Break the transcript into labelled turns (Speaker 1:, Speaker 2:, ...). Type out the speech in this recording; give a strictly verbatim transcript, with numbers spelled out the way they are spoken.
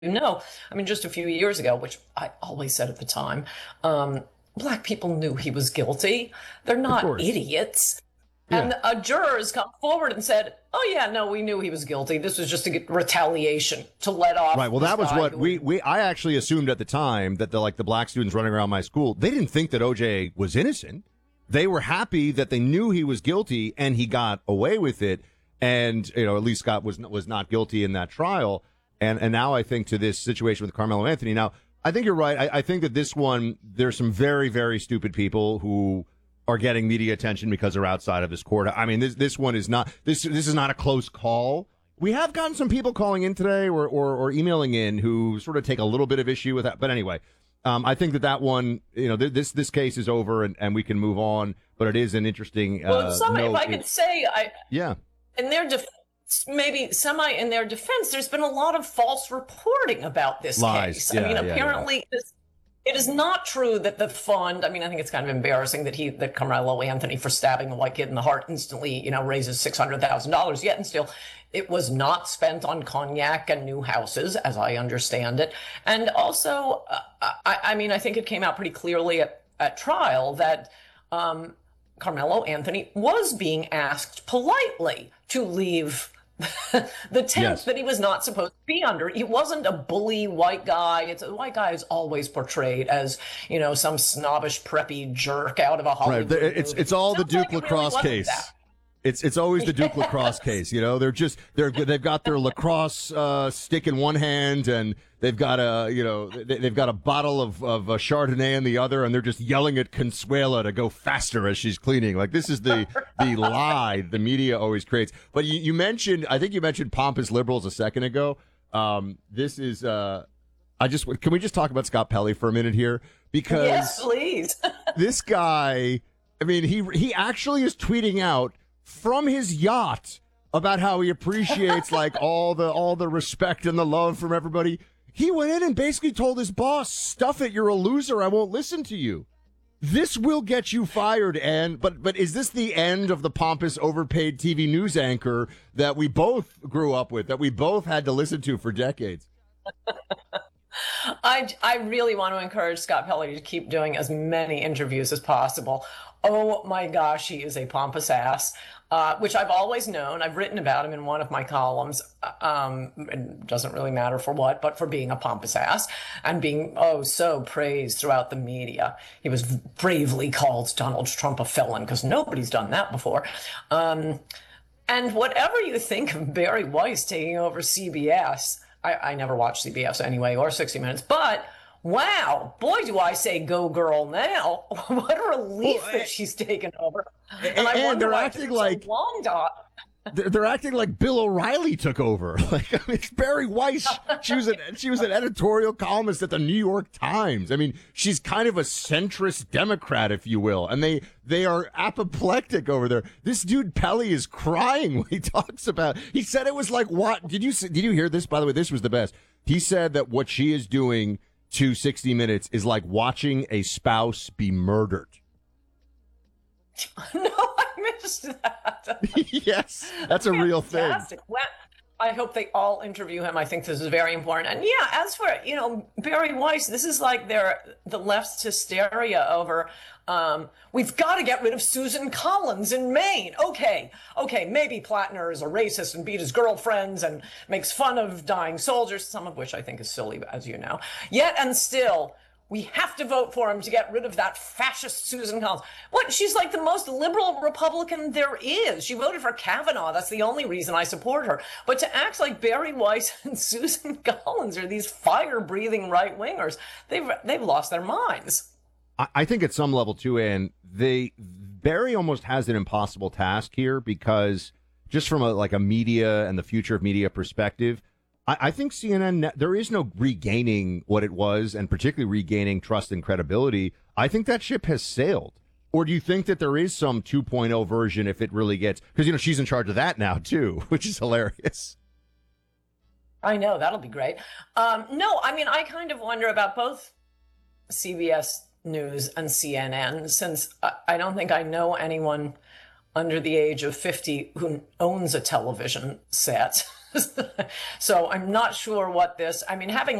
Speaker 1: know, I mean, just a few years ago, which I always said at the time, um, black people knew he was guilty. They're
Speaker 2: Of
Speaker 1: not
Speaker 2: course.
Speaker 1: idiots.
Speaker 2: Yeah.
Speaker 1: And a jurors come forward and said, "Oh yeah, no, we knew he was guilty. This was just a get retaliation to let off."
Speaker 2: Right. Well,
Speaker 1: this
Speaker 2: that was
Speaker 1: guy
Speaker 2: what
Speaker 1: who-
Speaker 2: we, we I actually assumed at the time that the like the black students running around my school, they didn't think that O J was innocent. They were happy that they knew he was guilty and he got away with it. And, you know, at least Scott was was not guilty in that trial. And and now I think to this situation with Carmelo Anthony. Now, I think you're right. I, I think that this one, there's some very, very stupid people who are getting media attention because they're outside of this court. I mean, this this one is not this this is not a close call. We have gotten some people calling in today or or, or emailing in who sort of take a little bit of issue with that. But anyway, um, I think that that one, you know, th- this this case is over and, and we can move on. But it is an interesting.
Speaker 1: well,
Speaker 2: Uh,
Speaker 1: some,
Speaker 2: note.
Speaker 1: if I could say, I
Speaker 2: Yeah.
Speaker 1: in their defense, maybe semi in their defense, there's been a lot of false reporting about this
Speaker 2: Lies.
Speaker 1: case.
Speaker 2: Yeah,
Speaker 1: I mean,
Speaker 2: yeah, yeah.
Speaker 1: apparently it's- it is not true that the fund, I mean, I think it's kind of embarrassing that he, that Carmelo Anthony, for stabbing the white kid in the heart, instantly, you know, raises six hundred thousand dollars, yet and still it was not spent on cognac and new houses, as I understand it. And also, uh, I, I mean, I think it came out pretty clearly at, at trial that, um, Carmelo Anthony was being asked politely to leave the tent
Speaker 2: Yes.
Speaker 1: that he was not supposed to be under. He wasn't a bully white guy. It's a white guy is always portrayed as, you know, some snobbish, preppy jerk out of a Hollywood
Speaker 2: Right. It's
Speaker 1: movie.
Speaker 2: it's all the
Speaker 1: Sounds
Speaker 2: Duke
Speaker 1: like it really
Speaker 2: lacrosse
Speaker 1: wasn't
Speaker 2: case.
Speaker 1: that.
Speaker 2: It's it's always the Duke
Speaker 1: Yes.
Speaker 2: lacrosse case. You know, they're just they're they've got their lacrosse uh, stick in one hand and they've got a you know they, they've got a bottle of of uh, Chardonnay in the other, and they're just yelling at Consuela to go faster as she's cleaning. Like this is the the lie the media always creates. But you, you mentioned I think you mentioned pompous liberals a second ago. Um, this is uh, I just can we just talk about Scott Pelley for a minute here because
Speaker 1: Yes, please.
Speaker 2: this guy, I mean, he he actually is tweeting out from his yacht about how he appreciates like all the all the respect and the love from everybody. He went in and basically told his boss, "Stuff it, you're a loser. I won't listen to you." This will get you fired. And but but is this the end of the pompous, overpaid T V news anchor that we both grew up with, that we both had to listen to for decades?
Speaker 1: I, I really want to encourage Scott Pelley to keep doing as many interviews as possible. Oh my gosh, he is a pompous ass, uh, which I've always known. I've written about him in one of my columns. Um, it doesn't really matter for what, but for being a pompous ass and being, oh, so praised throughout the media. He was bravely called Donald Trump a felon because nobody's done that before. Um, and whatever you think of Barry Weiss taking over C B S, I, I never watched C B S anyway, or sixty minutes, but wow, boy, do I say go girl now. What a relief
Speaker 2: Well,
Speaker 1: that she's taken over.
Speaker 2: and-
Speaker 1: And, I
Speaker 2: and
Speaker 1: wonder
Speaker 2: they're
Speaker 1: why it
Speaker 2: acting
Speaker 1: took so
Speaker 2: like-
Speaker 1: long, Dot.
Speaker 2: They're, they're acting like Bill O'Reilly took over. Like I mean, it's Barry Weiss. She was an she was an editorial columnist at the New York Times. I mean, she's kind of a centrist Democrat, if you will, and they they are apoplectic over there. This dude Pelley is crying when he talks about. He said it was like what? Did you did you hear this? By the way, this was the best. He said that what she is doing to sixty minutes is like watching a spouse be murdered.
Speaker 1: No, I missed that.
Speaker 2: Yes, that's a real thing.
Speaker 1: Fantastic. Well, I hope they all interview him. I think this is very important. And yeah, as for, you know, Barry Weiss, this is like their the left's hysteria over um, we've got to get rid of Susan Collins in Maine. Okay, okay, maybe Plattner is a racist and beat his girlfriends and makes fun of dying soldiers, some of which I think is silly, as you know. Yet and still, we have to vote for him to get rid of that fascist Susan Collins. What? She's like the most liberal Republican there is. She voted for Kavanaugh. That's the only reason I support her. But to act like Barry Weiss and Susan Collins are these fire-breathing right-wingers, they've they've lost their minds.
Speaker 2: I I think at some level too, and they Barry almost has an impossible task here because just from a like a media and the future of media perspective, I, I think C N N, there is no regaining what it was, and particularly regaining trust and credibility. I think that ship has sailed. Or do you think that there is some two point oh version if it really gets, because you know she's in charge of that now too, which is hilarious.
Speaker 1: I know, that'll be great. Um, no, I mean, I kind of wonder about both C B S News and C N N, since I, I don't think I know anyone under the age of fifty who owns a television set. So I'm not sure what this, I mean, having